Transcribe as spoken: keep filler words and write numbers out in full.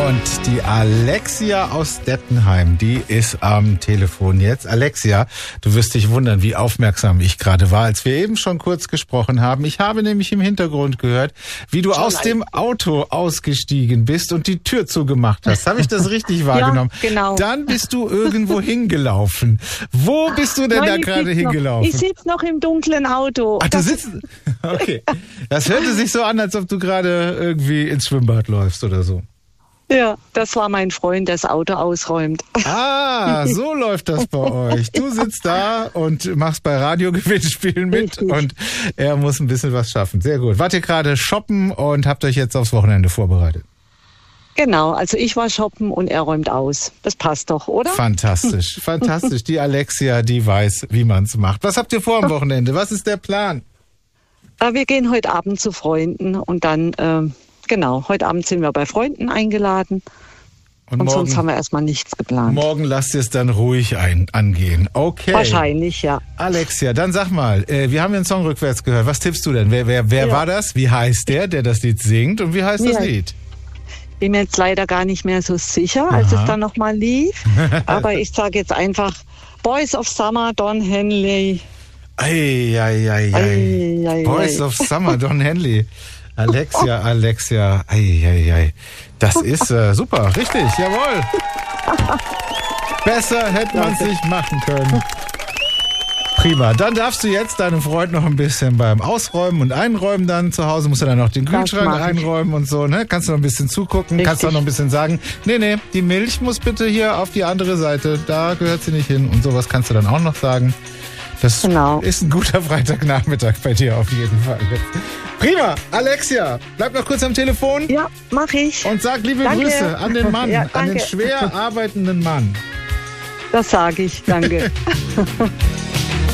Und die Alexia aus Deppenheim, die ist am Telefon jetzt. Alexia, du wirst dich wundern, wie aufmerksam ich gerade war, als wir eben schon kurz gesprochen haben. Ich habe nämlich im Hintergrund gehört, wie du aus dem Auto ausgestiegen bist und die Tür zugemacht hast. Habe ich das richtig wahrgenommen? Ja, genau. Dann bist du irgendwo hingelaufen. Wo bist du denn Nein, da ich gerade sitz noch- hingelaufen? Ich sitze noch im dunklen Auto. Ach, du Das- sitzt... Okay. Das hörte sich so an, als ob du gerade irgendwie ins Schwimmbad läufst oder so. Ja, das war mein Freund, der das Auto ausräumt. Ah, so läuft das bei euch. Du sitzt da und machst bei Radiogewinnspielen mit Richtig. und er muss ein bisschen was schaffen. Sehr gut. Wart ihr gerade shoppen und habt euch jetzt aufs Wochenende vorbereitet? Genau, also ich war shoppen und er räumt aus. Das passt doch, oder? Fantastisch, fantastisch. Die Alexia, die weiß, wie man's macht. Was habt ihr vor am Wochenende? Was ist der Plan? Äh, Wir gehen heute Abend zu Freunden und dann, ähm, genau, heute Abend sind wir bei Freunden eingeladen Und, und sonst haben morgen, wir erstmal nichts geplant. morgen lasst ihr es dann ruhig ein, angehen. Okay. Wahrscheinlich, ja. Alexia, dann sag mal, äh, wir haben den Song rückwärts gehört. Was tippst du denn? Wer, wer, wer Ja. war das? Wie heißt der, der das Lied singt? Und wie heißt das Ja. Lied? Bin mir jetzt leider gar nicht mehr so sicher, als Aha. es dann nochmal lief. Aber ich sage jetzt einfach Boys of Summer, Don Henley. Ei, ei, ei, ei. Ei, ei, Boys ei. of Summer, Don Henley. Alexia, Alexia, ei, ei, ei. Das ist äh, super, richtig, jawohl. Besser hätte man es nicht machen können. Prima, dann darfst du jetzt deinem Freund noch ein bisschen beim Ausräumen und Einräumen dann zu Hause, musst du dann noch den Das Kühlschrank mach ich. einräumen und so, ne? Kannst du noch ein bisschen zugucken, Richtig. kannst du auch noch ein bisschen sagen, nee, nee, die Milch muss bitte hier auf die andere Seite, da gehört sie nicht hin und sowas kannst du dann auch noch sagen. Das Genau. ist ein guter Freitagnachmittag bei dir auf jeden Fall. Prima, Alexia, bleib noch kurz am Telefon Ja, mach ich. und sag liebe Danke. Grüße an den Mann, Ja, an den danke. schwer arbeitenden Mann. Das sage ich. Danke.